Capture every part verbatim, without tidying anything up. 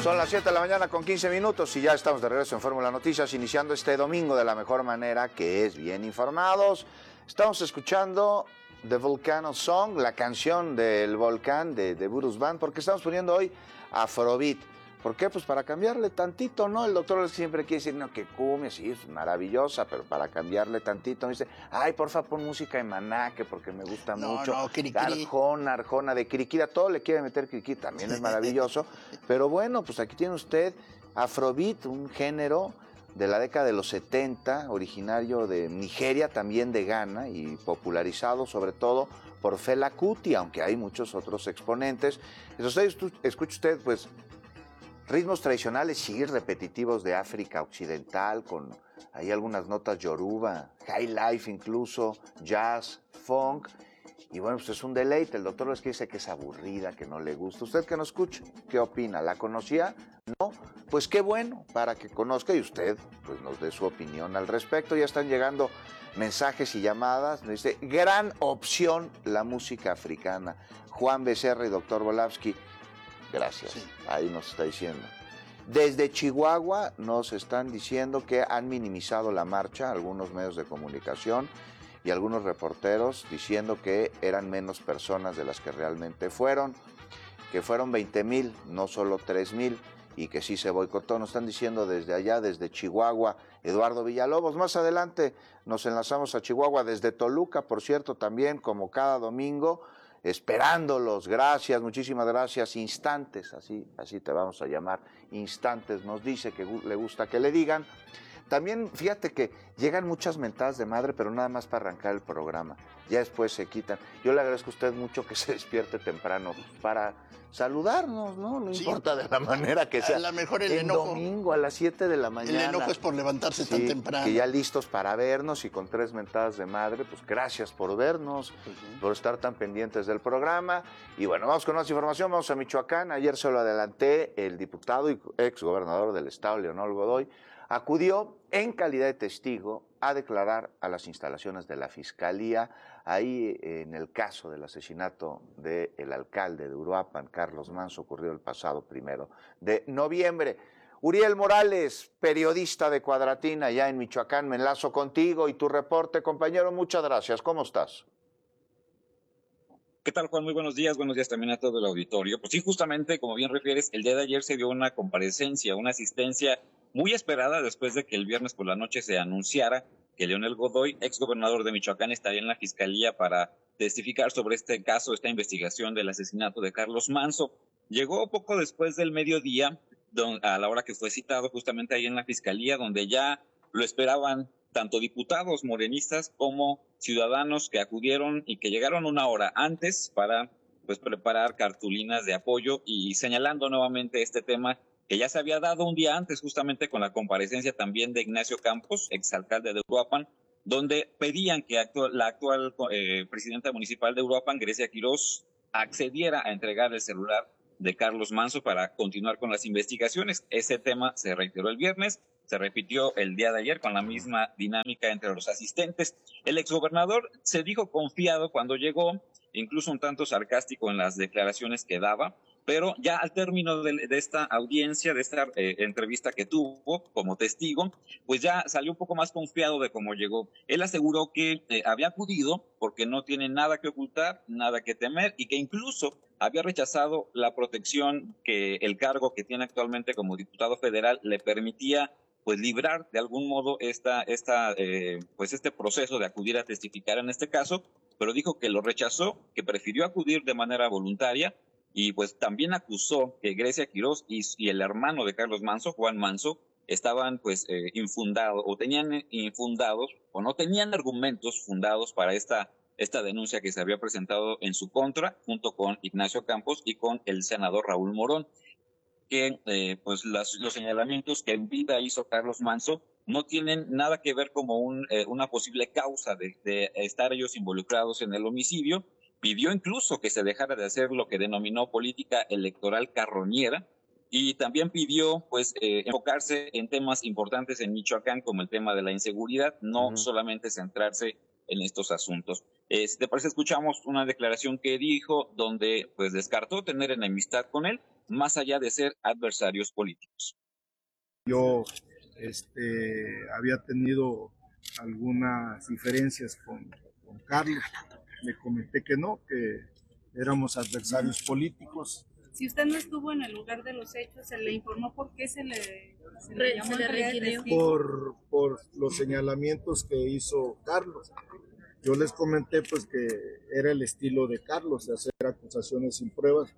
Son las siete de la mañana con quince minutos y ya estamos de regreso en Fórmula Noticias, iniciando este domingo de la mejor manera, que es bien informados. Estamos escuchando The Volcano Song, la canción del volcán de, de Burus Band, porque estamos poniendo hoy Afrobeat. ¿Por qué? Pues para cambiarle tantito, ¿no? El doctor siempre quiere decir, no, que cumbia, sí, es maravillosa, pero para cambiarle tantito, me dice, ay, porfa, pon música de Maná, que porque me gusta no, mucho. No, Kirikiri. Arjona, Arjona, de Kiriquira, todo le quiere meter Kiriquiri, también es maravilloso. Pero bueno, pues aquí tiene usted Afrobeat, un género de la década de los setenta, originario de Nigeria, también de Ghana, y popularizado sobre todo por Fela Kuti, aunque hay muchos otros exponentes. Entonces, escucha usted, pues, ritmos tradicionales y repetitivos de África Occidental, con ahí algunas notas yoruba, high life incluso, jazz, funk. Y bueno, pues es un deleite. El doctor les dice que es aburrida, que no le gusta. ¿Usted que no escucha? ¿Qué opina? ¿La conocía? ¿No? Pues qué bueno, para que conozca y usted pues nos dé su opinión al respecto. Ya están llegando mensajes y llamadas. Nos dice, gran opción la música africana. Juan Becerra y doctor Volavsky. Gracias, sí. Ahí nos está diciendo. Desde Chihuahua nos están diciendo que han minimizado la marcha, algunos medios de comunicación y algunos reporteros diciendo que eran menos personas de las que realmente fueron, que fueron veinte mil, no solo tres mil, y que sí se boicotó. Nos están diciendo desde allá, desde Chihuahua, Eduardo Villalobos. Más adelante nos enlazamos a Chihuahua, desde Toluca, por cierto, también, como cada domingo, esperándolos. Gracias, muchísimas gracias. Instantes, así, así te vamos a llamar, Instantes nos dice que le gusta que le digan. También fíjate que llegan muchas mentadas de madre, pero nada más para arrancar el programa. Ya después se quitan. Yo le agradezco a usted mucho que se despierte temprano para saludarnos, ¿no? No sí, importa de la manera que sea. A lo mejor el en enojo. domingo a las siete de la mañana. El enojo es por levantarse sí, tan temprano. Que ya listos para vernos y con tres mentadas de madre, pues gracias por vernos, uh-huh. por estar tan pendientes del programa. Y bueno, vamos con más información. Vamos a Michoacán. Ayer se lo adelanté, el diputado y ex gobernador del estado, Leonel Godoy, acudió en calidad de testigo a declarar a las instalaciones de la Fiscalía, ahí en el caso del asesinato del alcalde de Uruapan, Carlos Manso, ocurrió el pasado primero de noviembre. Uriel Morales, periodista de Cuadratín, allá en Michoacán, me enlazo contigo y tu reporte, compañero, muchas gracias. ¿Cómo estás? ¿Qué tal, Juan? Muy buenos días, buenos días también a todo el auditorio. Pues sí, justamente, como bien refieres, el día de ayer se dio una comparecencia, una asistencia muy esperada después de que el viernes por la noche se anunciara que Leonel Godoy, exgobernador de Michoacán, estaría en la Fiscalía para testificar sobre este caso, esta investigación del asesinato de Carlos Manso. Llegó poco después del mediodía, a la hora que fue citado justamente ahí en la Fiscalía, donde ya lo esperaban tanto diputados morenistas como ciudadanos que acudieron y que llegaron una hora antes para pues preparar cartulinas de apoyo y señalando nuevamente este tema que ya se había dado un día antes, justamente con la comparecencia también de Ignacio Campos, exalcalde de Uruapan, donde pedían que actual, la actual eh, presidenta municipal de Uruapan, Grecia Quirós, accediera a entregar el celular de Carlos Manso para continuar con las investigaciones. Ese tema se reiteró el viernes, se repitió el día de ayer con la misma dinámica entre los asistentes. El exgobernador se dijo confiado cuando llegó, incluso un tanto sarcástico en las declaraciones que daba, pero ya al término de, de esta audiencia, de esta eh, entrevista que tuvo como testigo, pues ya salió un poco más confiado de cómo llegó. Él aseguró que eh, había acudido porque no tiene nada que ocultar, nada que temer, y que incluso había rechazado la protección que el cargo que tiene actualmente como diputado federal le permitía pues librar de algún modo esta, esta, eh, pues este proceso de acudir a testificar en este caso, pero dijo que lo rechazó, que prefirió acudir de manera voluntaria. Y pues también acusó que Grecia Quirós y, y el hermano de Carlos Manso, Juan Manso, estaban pues eh, infundados o tenían infundados o no tenían argumentos fundados para esta, esta denuncia que se había presentado en su contra junto con Ignacio Campos y con el senador Raúl Morón, que eh, pues las, los señalamientos que en vida hizo Carlos Manso no tienen nada que ver como un, eh, una posible causa de, de estar ellos involucrados en el homicidio. Pidió incluso que se dejara de hacer lo que denominó política electoral carroñera y también pidió pues eh, enfocarse en temas importantes en Michoacán como el tema de la inseguridad, no uh-huh. solamente centrarse en estos asuntos. Eh, si te parece, escuchamos una declaración que dijo donde pues descartó tener enemistad con él, más allá de ser adversarios políticos. Yo este, había tenido algunas diferencias con, con Carlos, le comenté que no, que éramos adversarios políticos. Si usted no estuvo en el lugar de los hechos, ¿se le informó por qué se le, se le llamó se le requirió? Por, por los señalamientos que hizo Carlos. Yo les comenté pues que era el estilo de Carlos, de hacer acusaciones sin pruebas.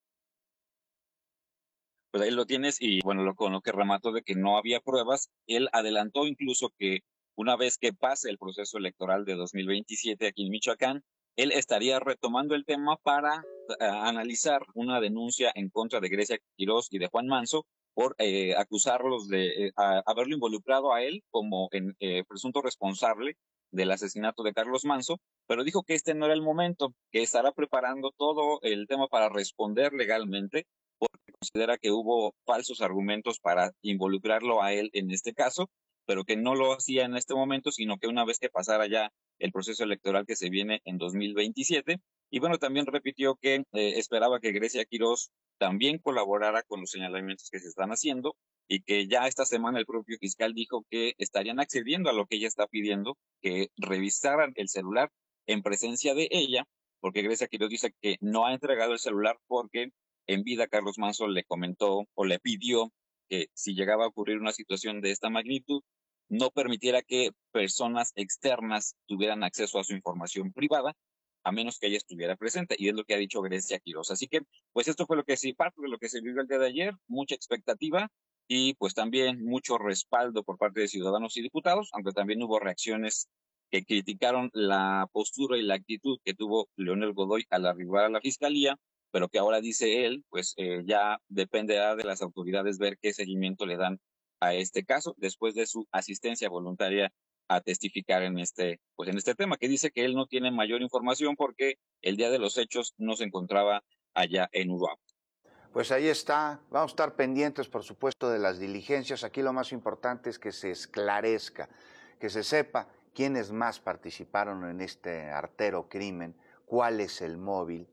Pues ahí lo tienes y bueno, lo, con lo que remató de que no había pruebas, él adelantó incluso que una vez que pase el proceso electoral de dos mil veintisiete aquí en Michoacán, él estaría retomando el tema para uh, analizar una denuncia en contra de Grecia Quiroz y de Juan Manso por eh, acusarlos de eh, a, haberlo involucrado a él como en, eh, presunto responsable del asesinato de Carlos Manso, pero dijo que este no era el momento, que estará preparando todo el tema para responder legalmente, porque considera que hubo falsos argumentos para involucrarlo a él en este caso, pero que no lo hacía en este momento, sino que una vez que pasara ya el proceso electoral que se viene en dos mil veintisiete, y bueno, también repitió que eh, esperaba que Grecia Quiroz también colaborara con los señalamientos que se están haciendo, y que ya esta semana el propio fiscal dijo que estarían accediendo a lo que ella está pidiendo, que revisaran el celular en presencia de ella, porque Grecia Quiroz dice que no ha entregado el celular porque en vida Carlos Manso le comentó o le pidió que si llegaba a ocurrir una situación de esta magnitud, no permitiera que personas externas tuvieran acceso a su información privada, a menos que ella estuviera presente, y es lo que ha dicho Grecia Quiroz. Así que, pues esto fue lo que sí, parte de lo que se vivió el día de ayer, mucha expectativa, y pues también mucho respaldo por parte de ciudadanos y diputados, aunque también hubo reacciones que criticaron la postura y la actitud que tuvo Leonel Godoy al arribar a la fiscalía, pero que ahora dice él, pues eh, ya dependerá de las autoridades ver qué seguimiento le dan a este caso después de su asistencia voluntaria a testificar en este, pues en este tema, que dice que él no tiene mayor información porque el día de los hechos no se encontraba allá en Uruapan. Pues ahí está, vamos a estar pendientes, por supuesto, de las diligencias. Aquí lo más importante es que se esclarezca, que se sepa quiénes más participaron en este artero crimen, cuál es el móvil,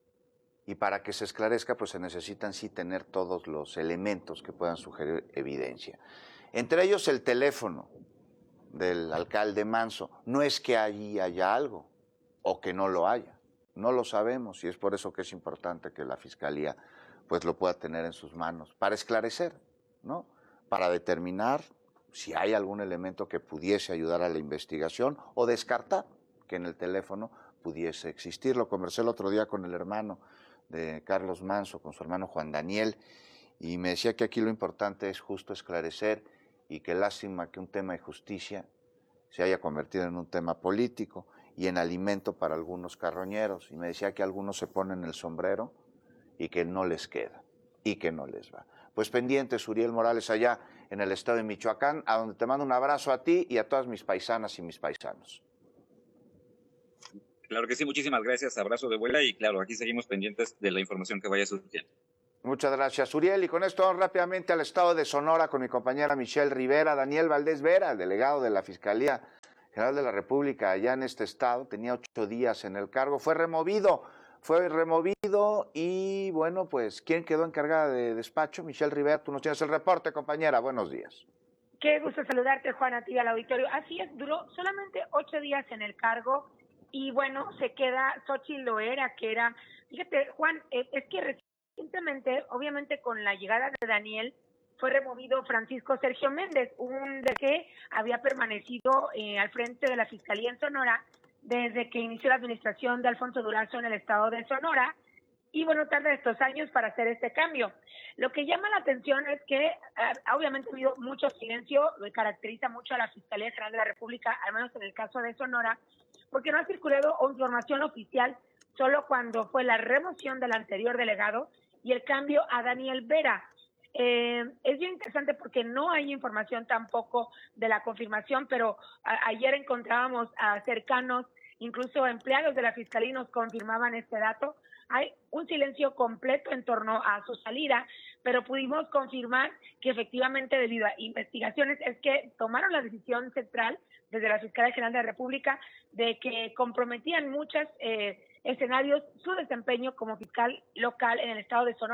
y para que se esclarezca, pues se necesitan sí tener todos los elementos que puedan sugerir evidencia. Entre ellos el teléfono del alcalde Manso. No es que allí haya algo o que no lo haya, no lo sabemos, y es por eso que es importante que la Fiscalía pues lo pueda tener en sus manos para esclarecer, ¿no? Para determinar si hay algún elemento que pudiese ayudar a la investigación o descartar que en el teléfono pudiese existir. Lo conversé el otro día con el hermano de Carlos Manso, con su hermano Juan Daniel, y me decía que aquí lo importante es justo esclarecer, y que lástima que un tema de justicia se haya convertido en un tema político y en alimento para algunos carroñeros, y me decía que algunos se ponen el sombrero y que no les queda y que no les va. Pues pendientes, Uriel Morales, allá en el estado de Michoacán, a donde te mando un abrazo a ti y a todas mis paisanas y mis paisanos. Claro que sí, muchísimas gracias, abrazo de vuela, y claro, aquí seguimos pendientes de la información que vaya surgiendo. Muchas gracias, Uriel. Y con esto vamos rápidamente al estado de Sonora con mi compañera Michelle Rivera. Daniel Valdés Vera, el delegado de la Fiscalía General de la República allá en este estado, tenía ocho días en el cargo, fue removido, fue removido y bueno, pues, ¿quién quedó encargada de despacho? Michelle Rivera, tú nos tienes el reporte, compañera, buenos días. Qué gusto saludarte, Juan, a ti y al auditorio. Así es, duró solamente ocho días en el cargo y bueno, se queda Xochitl Loera, que era, fíjate, Juan, es, es que recientemente, obviamente con la llegada de Daniel, fue removido Francisco Sergio Méndez, un de que había permanecido eh, al frente de la Fiscalía en Sonora desde que inició la administración de Alfonso Durazo en el estado de Sonora, y bueno, tarda estos años para hacer este cambio. Lo que llama la atención es que eh, obviamente ha habido mucho silencio, lo caracteriza mucho a la Fiscalía General de la República, al menos en el caso de Sonora, porque no ha circulado información oficial solo cuando fue la remoción del anterior delegado y el cambio a Daniel Vera. Eh, es bien interesante porque no hay información tampoco de la confirmación, pero a, ayer encontrábamos a cercanos, incluso empleados de la Fiscalía nos confirmaban este dato. Hay un silencio completo en torno a su salida, pero pudimos confirmar que efectivamente debido a investigaciones es que tomaron la decisión central desde la Fiscalía General de la República de que comprometían muchos eh, escenarios su desempeño como fiscal local en el estado de Sonora,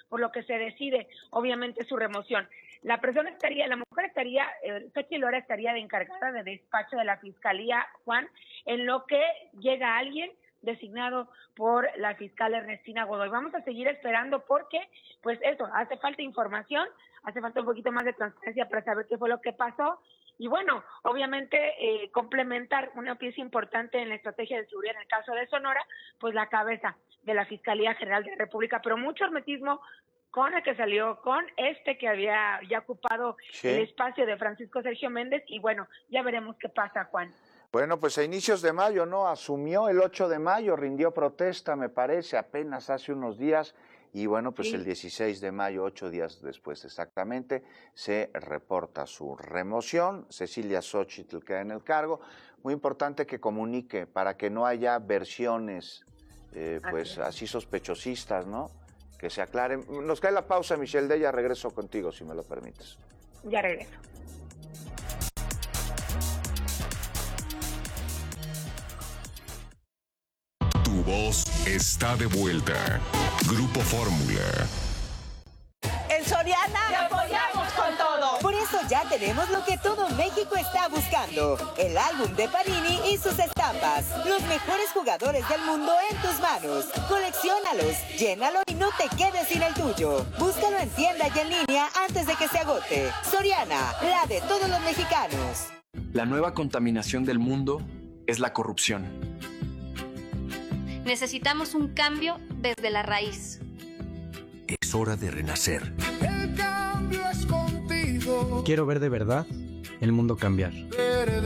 por lo que se decide, obviamente, su remoción. La persona estaría, la mujer estaría, eh, Xochitl Lora estaría de encargada de despacho de la Fiscalía, Juan, en lo que llega alguien designado por la fiscal Ernestina Godoy. Vamos a seguir esperando porque, pues eso, hace falta información, hace falta un poquito más de transparencia para saber qué fue lo que pasó. Y bueno, obviamente eh, complementar una pieza importante en la estrategia de seguridad en el caso de Sonora, pues la cabeza de la Fiscalía General de la República, pero mucho hermetismo con el que salió, con este que había ya ocupado sí. el espacio de Francisco Sergio Méndez, y bueno, ya veremos qué pasa, Juan. Bueno, pues a inicios de mayo, ¿no? Asumió el ocho de mayo, rindió protesta, me parece, apenas hace unos días, y bueno, pues sí. el dieciséis de mayo, ocho días después exactamente, se reporta su remoción. Cecilia Xochitl queda en el cargo. Muy importante que comunique para que no haya versiones, eh, pues así. así sospechosistas, ¿no? Que se aclaren. Nos cae la pausa, Michelle Della, regreso contigo, si me lo permites. Ya regreso. Tu voz está de vuelta. Grupo Fórmula. En Soriana ¡te apoyamos con todo! Por eso ya tenemos lo que todo México está buscando. El álbum de Panini y sus estampas. Los mejores jugadores del mundo en tus manos. Colecciónalos, llénalo y no te quedes sin el tuyo. Búscalo en tienda y en línea antes de que se agote. Soriana, la de todos los mexicanos. La nueva contaminación del mundo es la corrupción. Necesitamos un cambio desde la raíz. Es hora de renacer. El cambio es contigo. Quiero ver de verdad el mundo cambiar.